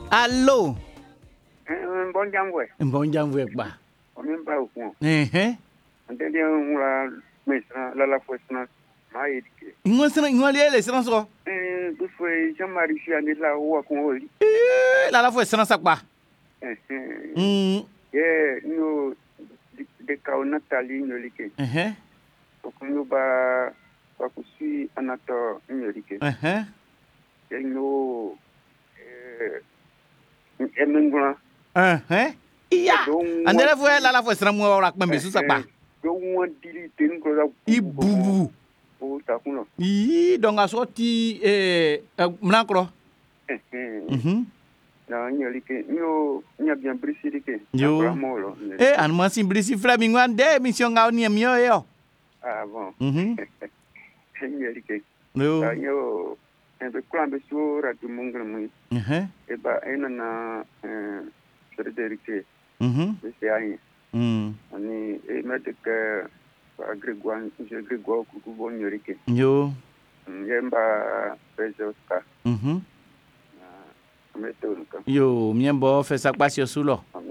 Allô? Bon jangwe. Bon jangwe ba. On même pas au point. On te dia la fouesna ma edike. Ngwa le sran so. Bu foi Jean-Marie Fiani la wa kon oli. La foi sran sak ba. No de ka Nathalie nyolike. Ko ba ku sui anato nyolike. No emengwa. Iya. Andere foi la foi sran mo ora kpembe su sak ba. Do won dili ten ko la ibubu o ta kuno donc a sorti mnakro na nyolike nya bien brisidike yo molo an masin brisi flamingo ande mission ga oni mio yo bon nyolike yo yo be klambe sura du mungre mu e ba ena Frédéric c'est aïe ani mette que Grégoire ku bon yorike yo yemba pesoska yo miembo fe sakpa sio sulo